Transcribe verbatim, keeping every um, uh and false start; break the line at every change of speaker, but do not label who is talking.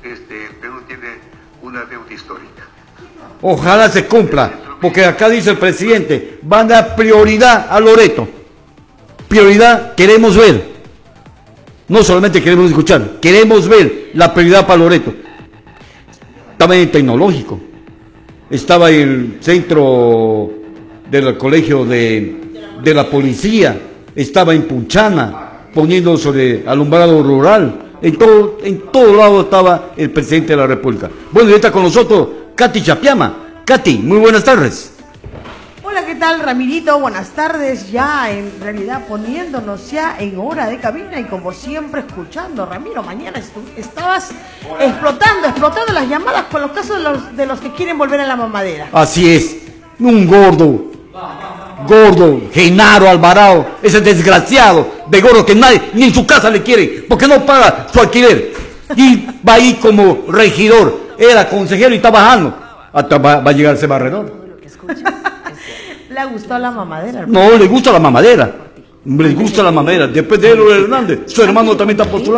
este, el Perú tiene una deuda histórica.
Ojalá se cumpla, porque acá dice el presidente, van a dar prioridad a Loreto. Prioridad, queremos ver. No solamente queremos escuchar, queremos ver la prioridad para Loreto. Estaba en el tecnológico, estaba en el centro del colegio de, de la policía, estaba en Punchana, poniendo sobre alumbrado rural. En todo, en todo lado estaba el presidente de la República. Bueno, y está con nosotros Katy Chapiama. Katy, muy buenas tardes.
Hola, ¿qué tal, Ramirito? Buenas tardes, ya en realidad poniéndonos ya en hora de cabina y como siempre escuchando. Ramiro, mañana estabas explotando, explotando las llamadas con los casos de los, de los que quieren volver a la mamadera.
Así es, un gordo, gordo, Genaro Alvarado, ese desgraciado de gordo que nadie, ni en su casa le quiere, porque no paga su alquiler. Y va ahí como regidor, era consejero y está bajando. Hasta va, va a llegar ese barredor.
¿Le ha gustado la mamadera?
No, le gusta la mamadera. Le gusta la mamadera. Después de Eloy Hernández, su hermano también está postulando.